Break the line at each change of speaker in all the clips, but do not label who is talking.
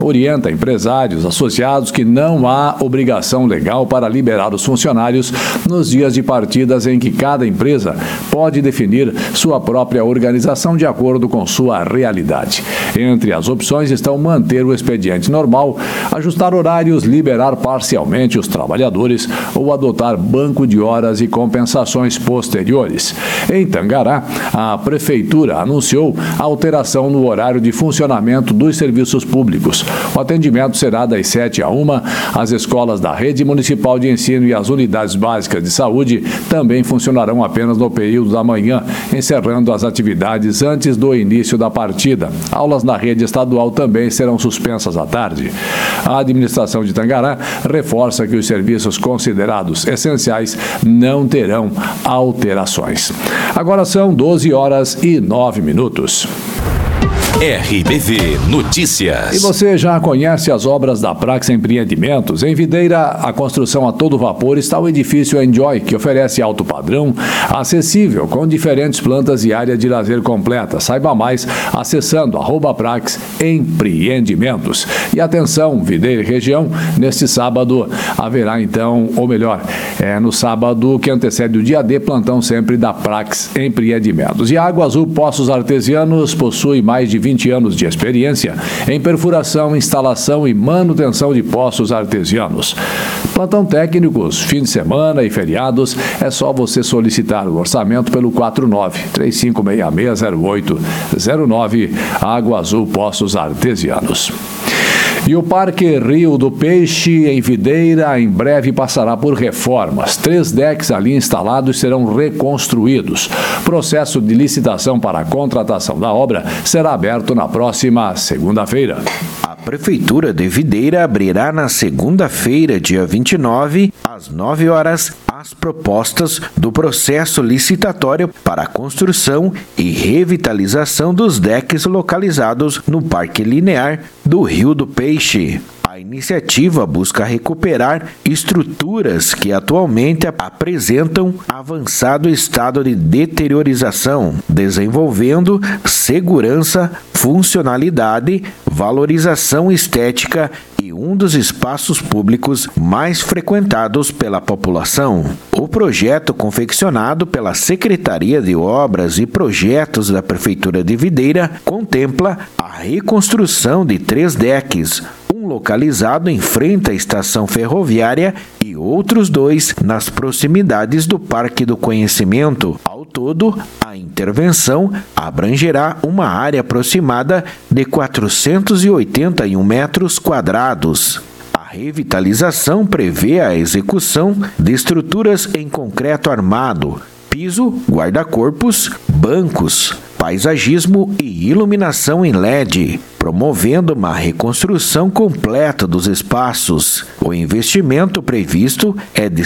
orienta empresários associados que não há obrigação legal para liberar os funcionários nos dias de partidas em que cada empresa pode definir sua própria organização de acordo com sua realidade. Entre as opções estão manter o expediente normal, ajustar horários, liberar parcialmente os trabalhadores ou adotar banco de horas e compensações posteriores. Em Tangará, a Prefeitura anunciou a alteração no horário de funcionamento dos serviços públicos. O atendimento será das 7 à 1. As escolas da rede municipal de ensino e as unidades básicas de saúde também funcionarão apenas no período da manhã, encerrando as atividades antes do início da partida. Aulas na rede estadual também serão suspensas à tarde. A administração de Tangará reforça que os serviços considerados essenciais não terão alterações. Agora são 12h09.
RBV Notícias.
E você já conhece as obras da Prax Empreendimentos? Em Videira, a construção a todo vapor está o edifício Enjoy, que oferece alto padrão, acessível, com diferentes plantas e área de lazer completa. Saiba mais acessando @Prax Empreendimentos. E atenção, Videira e região, neste sábado haverá então, ou melhor, no sábado que antecede o dia D, plantão sempre da Prax Empreendimentos. E Água Azul Poços Artesianos possui mais de 20 anos de experiência em perfuração, instalação e manutenção de poços artesianos. Plantão técnicos, fim de semana e feriados, é só você solicitar o orçamento pelo 49-3566-0809, Água Azul Poços Artesianos. E o Parque Rio do Peixe, em Videira, em breve passará por reformas. 3 decks ali instalados serão reconstruídos. Processo de licitação para a contratação da obra será aberto na próxima segunda-feira.
A Prefeitura de Videira abrirá na segunda-feira, dia 29, às 9 horas, as propostas do processo licitatório para a construção e revitalização dos decks localizados no Parque Linear do Rio do Peixe. A iniciativa busca recuperar estruturas que atualmente apresentam avançado estado de deteriorização, desenvolvendo segurança, funcionalidade, valorização estética e um dos espaços públicos mais frequentados pela população. O projeto, confeccionado pela Secretaria de Obras e Projetos da Prefeitura de Videira, contempla a reconstrução de 3 decks, um localizado em frente à estação ferroviária e outros 2 nas proximidades do Parque do Conhecimento. Ao todo, a intervenção abrangerá uma área aproximada de 481 metros quadrados. A revitalização prevê a execução de estruturas em concreto armado, piso, guarda-corpos, bancos, paisagismo e iluminação em LED, promovendo uma reconstrução completa dos espaços. O investimento previsto é de R$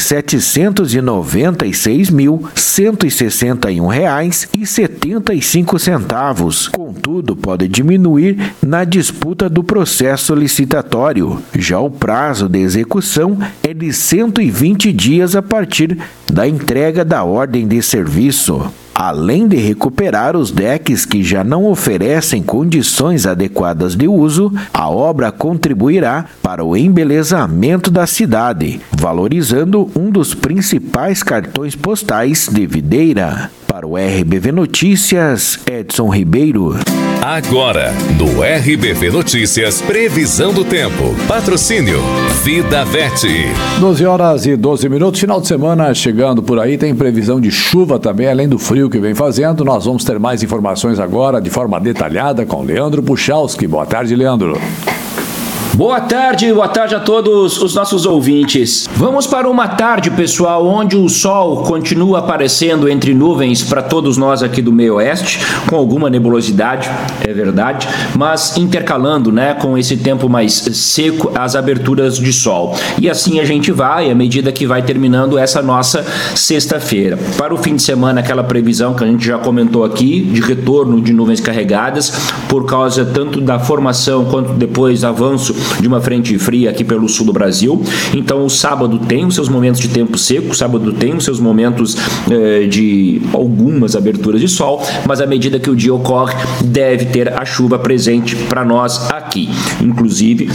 796.161,75. Contudo, pode diminuir na disputa do processo licitatório. Já o prazo de execução é de 120 dias a partir da entrega da ordem de serviço. Além de recuperar os decks que já não oferecem condições adequadas de uso, a obra contribuirá para o embelezamento da cidade, valorizando um dos principais cartões postais de Videira. Para o RBV Notícias, Edson Ribeiro.
Agora, no RBV Notícias, previsão do tempo. Patrocínio Vida Vete.
12h12. Final de semana chegando por aí, tem previsão de chuva também, além do frio que vem fazendo. Nós vamos ter mais informações agora de forma detalhada com Leandro Puchalski. Boa tarde, Leandro.
Boa tarde a todos os nossos ouvintes. Vamos para uma tarde, pessoal, onde o sol continua aparecendo entre nuvens para todos nós aqui do meio oeste, com alguma nebulosidade, é verdade, mas intercalando, com esse tempo mais seco, as aberturas de sol. E assim a gente vai, à medida que vai terminando essa nossa sexta-feira. Para o fim de semana, aquela previsão que a gente já comentou aqui, de retorno de nuvens carregadas, por causa tanto da formação quanto depois avanço de uma frente fria aqui pelo sul do Brasil. Então o sábado tem os seus momentos de tempo seco, o sábado tem os seus momentos de algumas aberturas de sol, mas à medida que o dia ocorre, deve ter a chuva presente para nós aqui aqui. Inclusive,